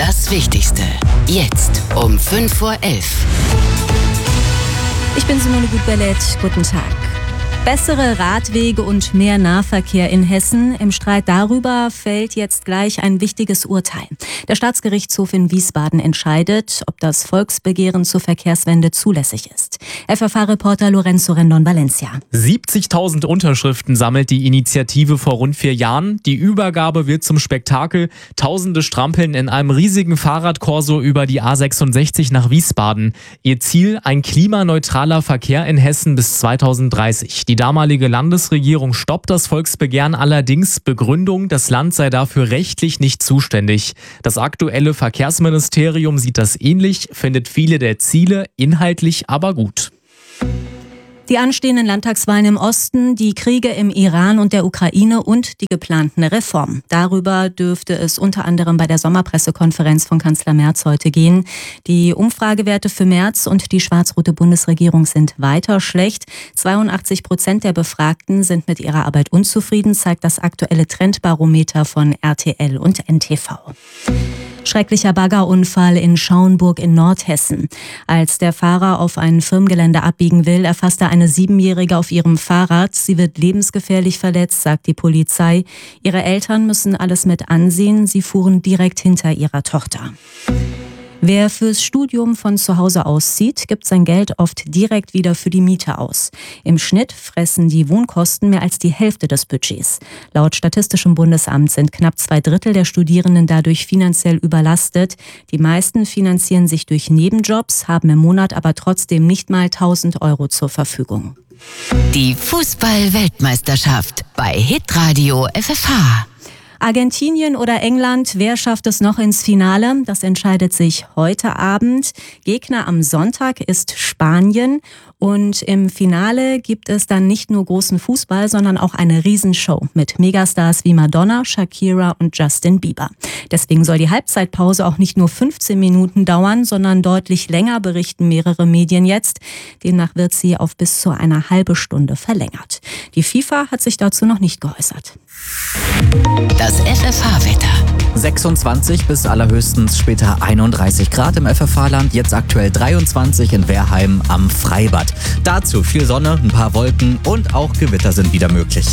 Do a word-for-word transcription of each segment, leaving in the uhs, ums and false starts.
Das Wichtigste. Jetzt um fünf vor elf. Ich bin Simone Gutbellet. Guten Tag. Bessere Radwege und mehr Nahverkehr in Hessen. Im Streit darüber fällt jetzt gleich ein wichtiges Urteil. Der Staatsgerichtshof in Wiesbaden entscheidet, ob das Volksbegehren zur Verkehrswende zulässig ist. F F H-Reporter Lorenzo Rendon-Valencia. siebzigtausend Unterschriften sammelt die Initiative vor rund vier Jahren. Die Übergabe wird zum Spektakel. Tausende strampeln in einem riesigen Fahrradkorso über die A sechsundsechzig nach Wiesbaden. Ihr Ziel: ein klimaneutraler Verkehr in Hessen bis zweitausenddreißig. Die damalige Landesregierung stoppt das Volksbegehren allerdings. Begründung: das Land sei dafür rechtlich nicht zuständig. Das aktuelle Verkehrsministerium sieht das ähnlich, findet viele der Ziele inhaltlich aber gut. Die anstehenden Landtagswahlen im Osten, die Kriege im Iran und der Ukraine und die geplanten Reformen. Darüber dürfte es unter anderem bei der Sommerpressekonferenz von Kanzler Merz heute gehen. Die Umfragewerte für Merz und die schwarz-rote Bundesregierung sind weiter schlecht. zweiundachtzig Prozent der Befragten sind mit ihrer Arbeit unzufrieden, zeigt das aktuelle Trendbarometer von R T L und N T V. Schrecklicher Baggerunfall in Schauenburg in Nordhessen. Als der Fahrer auf ein Firmengelände abbiegen will, erfasst er eine Siebenjährige auf ihrem Fahrrad. Sie wird lebensgefährlich verletzt, sagt die Polizei. Ihre Eltern müssen alles mit ansehen. Sie fuhren direkt hinter ihrer Tochter. Wer fürs Studium von zu Hause auszieht, gibt sein Geld oft direkt wieder für die Miete aus. Im Schnitt fressen die Wohnkosten mehr als die Hälfte des Budgets. Laut Statistischem Bundesamt sind knapp zwei Drittel der Studierenden dadurch finanziell überlastet. Die meisten finanzieren sich durch Nebenjobs, haben im Monat aber trotzdem nicht mal tausend Euro zur Verfügung. Die Fußball-Weltmeisterschaft bei Hitradio F F H. Argentinien oder England, wer schafft es noch ins Finale? Das entscheidet sich heute Abend. Gegner am Sonntag ist Spanien. Und im Finale gibt es dann nicht nur großen Fußball, sondern auch eine Riesenshow mit Megastars wie Madonna, Shakira und Justin Bieber. Deswegen soll die Halbzeitpause auch nicht nur fünfzehn Minuten dauern, sondern deutlich länger, berichten mehrere Medien jetzt. Demnach wird sie auf bis zu eine halbe Stunde verlängert. Die FIFA hat sich dazu noch nicht geäußert. Das F F H-Wetter. sechsundzwanzig bis allerhöchstens später einunddreißig Grad im F F H-Land, jetzt aktuell dreiundzwanzig in Wehrheim am Freibad. Dazu viel Sonne, ein paar Wolken und auch Gewitter sind wieder möglich.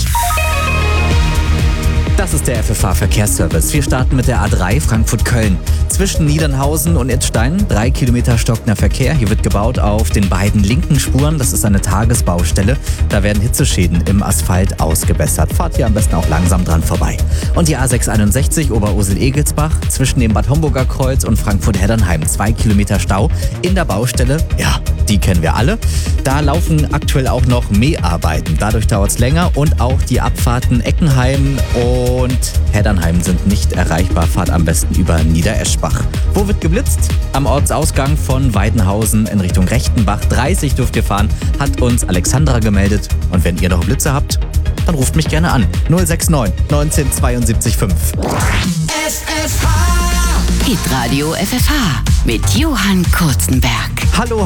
Das ist der F F H-Verkehrsservice. Wir starten mit der A drei Frankfurt-Köln. Zwischen Niedernhausen und Idstein drei Kilometer stockender Verkehr. Hier wird gebaut auf den beiden linken Spuren. Das ist eine Tagesbaustelle. Da werden Hitzeschäden im Asphalt ausgebessert. Fahrt hier am besten auch langsam dran vorbei. Und die A sechshunderteinundsiebzig Oberursel-Egelsbach zwischen dem Bad Homburger Kreuz und Frankfurt-Heddernheim. Zwei Kilometer Stau in der Baustelle. Ja, die kennen wir alle. Da laufen aktuell auch noch Mäharbeiten. Dadurch dauert es länger und auch die Abfahrten Eckenheim und Und Heddernheim sind nicht erreichbar. Fahrt am besten über Niedereschbach. Wo wird geblitzt? Am Ortsausgang von Weidenhausen in Richtung Rechtenbach. dreißig dürft ihr fahren, hat uns Alexandra gemeldet. Und wenn ihr noch Blitze habt, dann ruft mich gerne an. null sechs neun neunzehn zweiundsiebzig fünf. F F H. Hitradio F F H mit Johann Kurzenberg. Hallo.